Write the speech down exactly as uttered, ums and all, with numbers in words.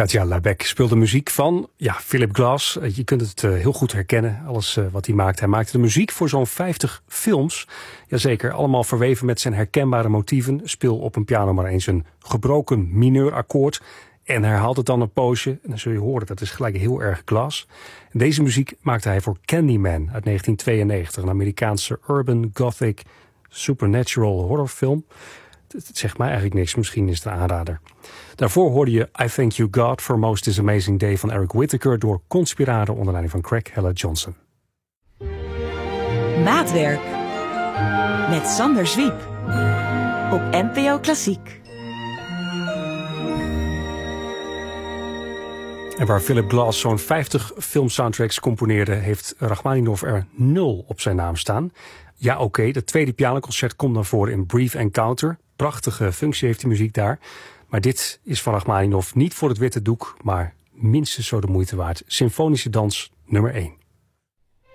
Katia Labec speelde muziek van ja, Philip Glass. Je kunt het uh, heel goed herkennen, alles uh, wat hij maakt. Hij maakte de muziek voor zo'n vijftig films. Jazeker, allemaal verweven met zijn herkenbare motieven. Speel op een piano maar eens een gebroken mineurakkoord en herhaalt het dan een poosje. En dan zul je horen, dat is gelijk heel erg Glass. En deze muziek maakte hij voor Candyman uit negentien tweeënnegentig. Een Amerikaanse urban gothic supernatural horrorfilm. Het zegt mij eigenlijk niks, misschien is het een aanrader. Daarvoor hoorde je I Thank You God for Most This Amazing Day van Eric Whitacre door Conspirado onder leiding van Craig Hella Johnson. Maatwerk met Sander Zwiep op N P O Klassiek. En waar Philip Glass zo'n vijftig filmsoundtracks componeerde, heeft Rachmaninov er nul op zijn naam staan. Ja, oké, okay, dat tweede pianoconcert komt dan voor in Brief Encounter. Prachtige functie heeft die muziek daar. Maar dit is van Rachmaninov niet voor het witte doek, maar minstens zo de moeite waard. Symfonische dans nummer één.